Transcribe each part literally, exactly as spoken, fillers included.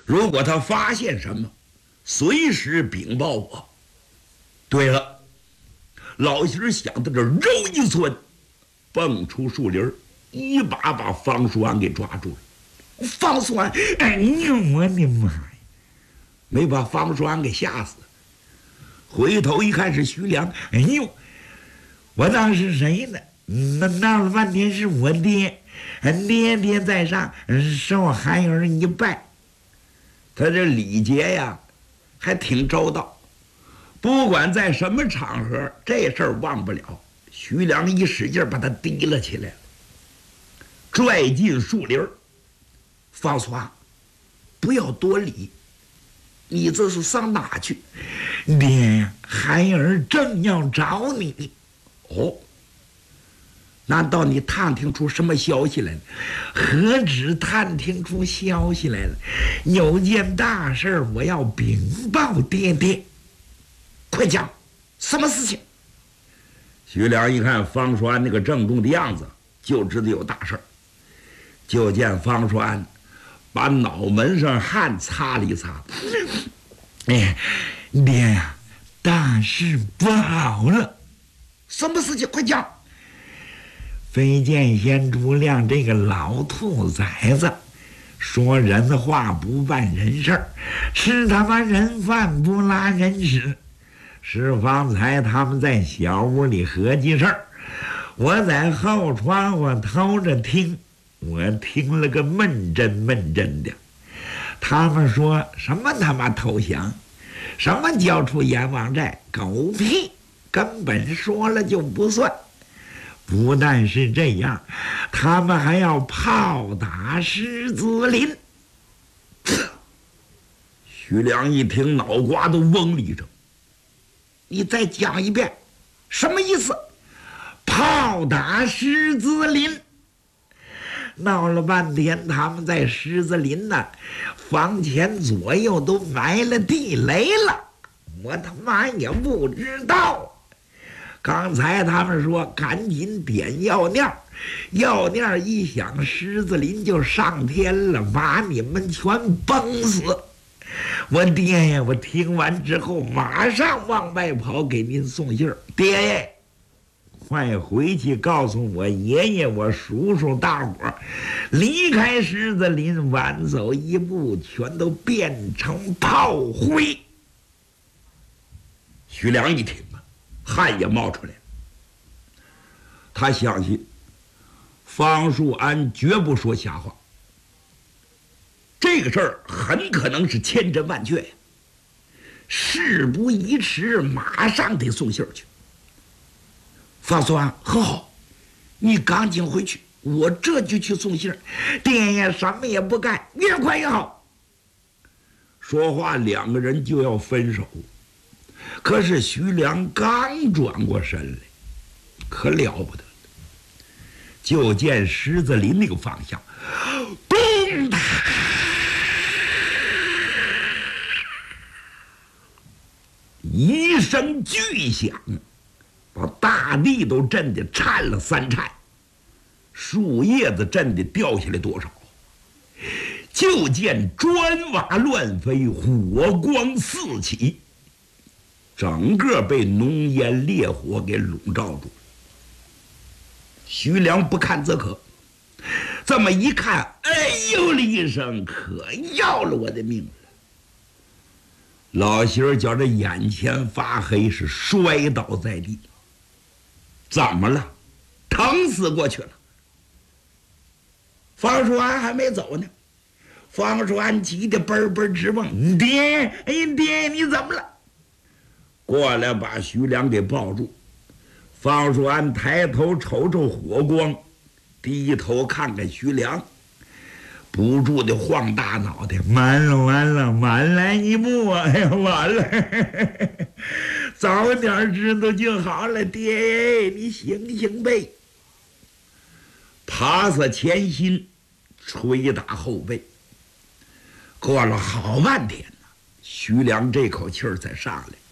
如果他发现什么，随时禀报我。对了，老媳儿想到这，肉一窜，蹦出树林，一把把方叔安给抓住了。方叔安，哎呦我的妈呀！没把方叔安给吓死。回头一看是徐良，哎呦，我当是谁呢？那闹了半天是我爹，爹爹在上，受孩儿一拜。他这礼节呀，还挺周到。不管在什么场合，这事儿忘不了。徐良一使劲把他提了起来，拽进树林。方叔啊，不要多礼，你这是上哪去？爹呀，孩儿正要找你。哦，难道你探听出什么消息来了？何止探听出消息来了，有件大事我要禀报爹爹。快讲，什么事情？徐良一看方叔安那个郑重的样子，就知道有大事。就见方叔安把脑门上汗擦了一擦。哎，爹呀，大事不好了！什么事情？快讲！飞剑仙朱亮这个老兔崽子，说人话不办人事儿，吃他妈人饭不拉人屎。是方才他们在小屋里合计事儿，我在后窗户偷着听，我听了个闷真闷真的。他们说什么他妈投降，什么交出阎王寨，狗屁，根本说了就不算。不但是这样，他们还要炮打狮子林。徐良一听，脑瓜都嗡了一声。你再讲一遍，什么意思？炮打狮子林。闹了半天，他们在狮子林呢，房前左右都埋了地雷了，我他妈也不知道。刚才他们说赶紧点药念，药念一响，狮子林就上天了，把你们全崩死。我爹呀，我听完之后马上往外跑，给您送信儿。爹，快回去告诉我爷爷我叔叔大伙离开狮子林，晚走一步全都变成炮灰。徐良一听啊，汗也冒出来了。他相信方树安绝不说瞎话，这个事儿很可能是千真万确呀。事不宜迟，马上得送信儿去。方树安，很好，你赶紧回去，我这就去送信儿。爹呀，什么也不干，越快越好。说话，两个人就要分手。可是徐良刚转过身来，可了不得了，就见狮子林那个方向，咚哒，一声巨响，把大地都震得颤了三颤，树叶子震得掉下来多少。就见砖瓦乱飞，火光四起，整个被浓烟烈火给笼罩住。徐良不看则可，这么一看，哎呦了一声，可要了我的命了。老媳妇觉着眼前发黑，是摔倒在地。怎么了？疼死过去了。方树安还没走呢，方树安急得奔奔直蹦，爹，哎爹，你怎么了？过来把徐良给抱住。方树安抬头瞅瞅火光，低头看看徐良，不住的晃大脑袋，完了完了，晚来一步啊！哎呀，完了，早点知道就好了。爹，你醒醒呗！爬下前心，捶打后背。过了好半天呢，徐良这口气儿才上来。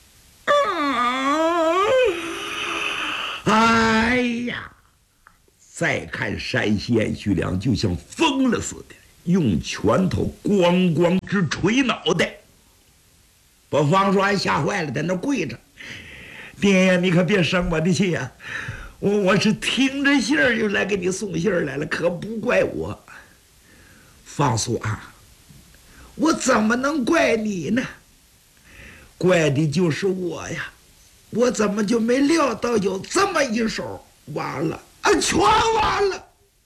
哎呀！再看山西徐良就像疯了似的， 用拳头咣咣直捶脑袋，把方叔安吓坏了，在那跪着。爹呀，你可别生我的气呀！我我是听着信儿就来给你送信儿来了，可不怪我。方叔啊，我怎么能怪你呢？怪的就是我呀！我怎么就没料到有这么一手？完了啊，全完了！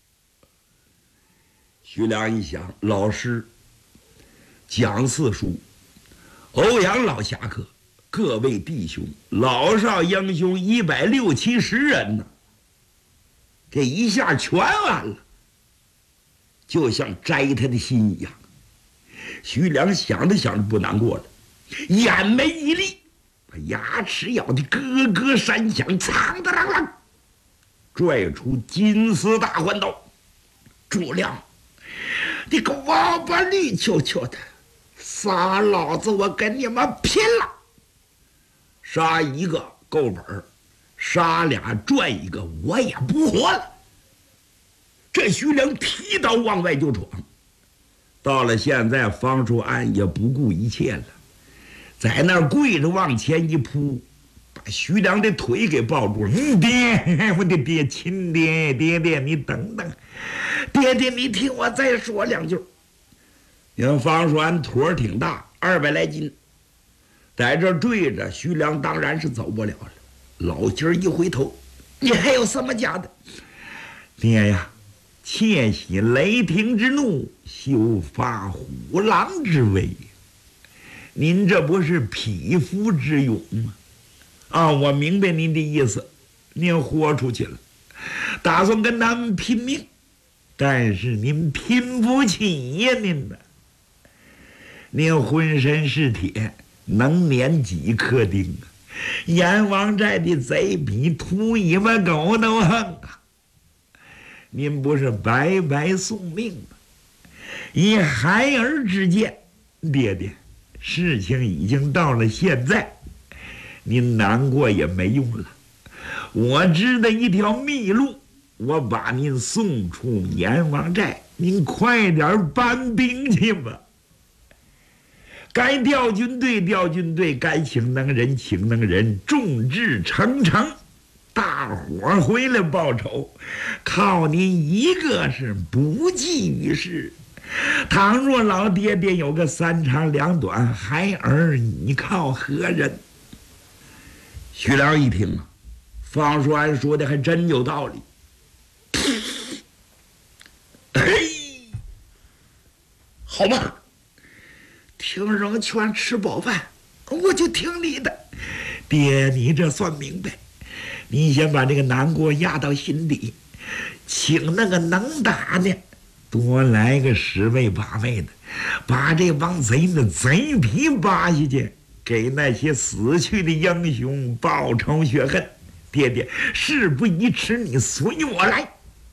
徐良一想，老师蒋四叔、欧阳老侠客，各位弟兄，老少英雄一百六七十人呢，这一下全完了，就像摘他的心一样。徐良想着想着不难过了，眼眉一立，把牙齿咬得咯咯山响，苍的啷啷，拽出金丝大环刀。朱亮，你个王八绿球球的，杀老子我跟你们拼了！杀一个够本儿，杀俩赚一个，我也不活了。这徐良提刀往外就闯，到了现在，方叔安也不顾一切了，在那儿跪着往前一扑，把徐良的腿给抱住了。嗯，爹，我的爹，亲爹，爹爹，你等等，爹爹，你听我再说两句。因为方叔安腿儿挺大，二百来斤，在这坠着，徐良当然是走不了了。老金儿一回头，你还有什么假的？爹呀，切息雷霆之怒，休发虎狼之威。您这不是匹夫之勇吗？啊，我明白您的意思，您豁出去了，打算跟他们拼命，但是您拼不起呀，您呢？您浑身是铁，能碾几颗钉啊？阎王寨的贼比秃尾巴狗都横啊！您不是白白送命吗？以孩儿之见，爹爹，事情已经到了现在，您难过也没用了。我知道一条密路，我把您送出阎王寨，您快点搬兵去吧。该调军队调军队，该请能人请能人，众志成城，大伙儿回来报仇，靠您一个是不济于事。倘若老爹爹有个三长两短，孩儿你靠何人？徐良一听啊，方叔安说的还真有道理。嘿，好吧，听人劝，吃饱饭，我就听你的。爹，你这算明白，你先把这个难过压到心底，请那个能打的多来个十位八位的，把这帮贼的贼皮扒下去，给那些死去的英雄报仇雪恨。爹爹，事不宜迟，你随我来。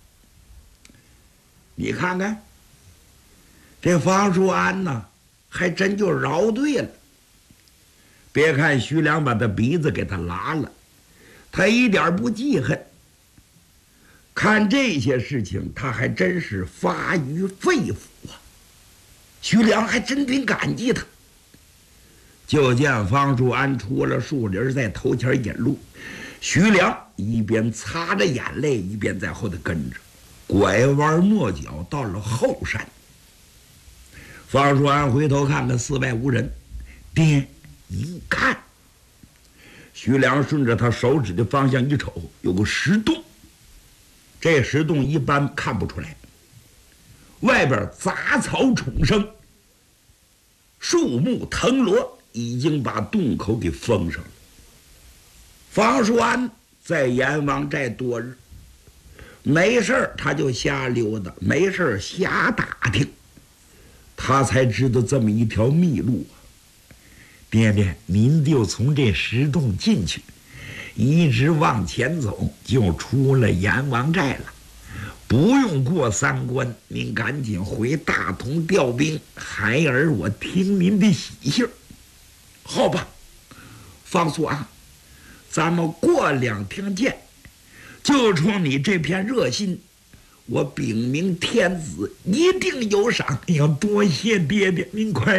你看看这方叔安呢，还真就饶对了。别看徐良把他鼻子给他拉了，他一点不记恨。看这些事情，他还真是发于肺腑啊。徐良还真挺感激他。就见方叔安出了树林，在头前引路，徐良一边擦着眼泪，一边在后头跟着，拐弯抹角到了后山。方叔安回头看看四外无人，爹，您看。徐良顺着他手指的方向一瞅，有个石洞，这石洞一般看不出来，外边杂草丛生，树木藤萝已经把洞口给封上了。方叔安在阎王寨多日，没事儿他就瞎溜达，没事儿瞎打听，他才知道这么一条密路啊。爹爹，您就从这石洞进去，一直往前走，就出了阎王寨了，不用过三关。您赶紧回大同调兵，孩儿我听您的喜信。好吧，方叔安，咱们过两天见。就冲你这片热心， 我禀明天子，一定有赏。哎呀，多谢爹爹，您快